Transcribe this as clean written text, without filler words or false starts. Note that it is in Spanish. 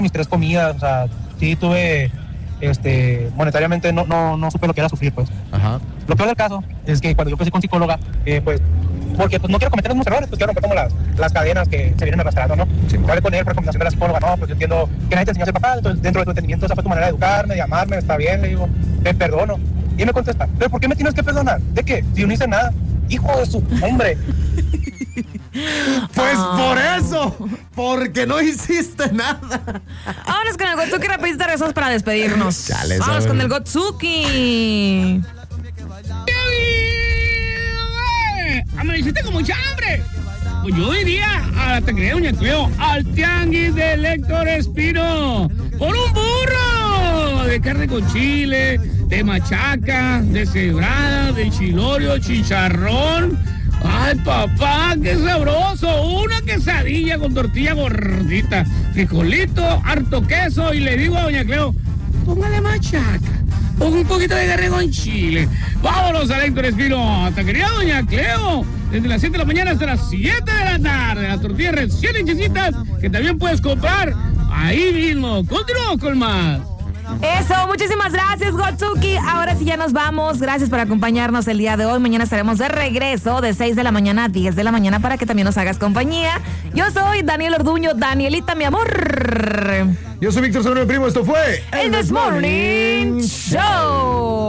mis 3 comidas, o sea, sí tuve, monetariamente no supe lo que era sufrir, pues. Ajá. Lo peor del caso es que cuando yo empecé con psicóloga, pues, porque pues no quiero cometer los mismos errores, pues quiero romper como las cadenas que se vienen arrastrando, ¿no? Sí. Hablé con él por recomendación de la psicóloga, no, pues yo entiendo que nadie te enseñó a ser papá, entonces dentro de tu entendimiento esa fue tu manera de educarme, de amarme, está bien, le digo, te perdono. Y él me contesta, ¿pero por qué me tienes que perdonar? ¿De qué? Si yo no hice nada. Hijo de su hombre. Pues por eso, porque no hiciste nada. Vámonos con el Gotsuki rapidito, regresamos para despedirnos. Chale, Vámonos ¿sabes? con el Gotsuki. Amaneciste con mucha hambre. Pues yo iría a la taquería Doña Cleo, al tianguis de Héctor Espino, por un burro de carne con chile, de machaca, de cebrada, de chilorio, chicharrón. ¡Ay, papá, qué sabroso! Una quesadilla con tortilla gordita, frijolito, harto queso, y le digo a Doña Cleo, póngale machaca, ponga un poquito de carne con chile. ¡Vámonos a Héctor Espino! ¡Taquería Doña Cleo! Desde las 7 de la mañana hasta las 7 de la tarde. Las tortillas recién hechecitas que también puedes comprar ahí mismo. Continuamos con más. Eso, muchísimas gracias, Gotsuki. Ahora sí ya nos vamos. Gracias por acompañarnos el día de hoy. Mañana estaremos de regreso de 6 de la mañana a 10 de la mañana para que también nos hagas compañía. Yo soy Daniel Orduño, Danielita, mi amor. Yo soy Víctor Sobrino, primo. Esto fue El This Morning Show.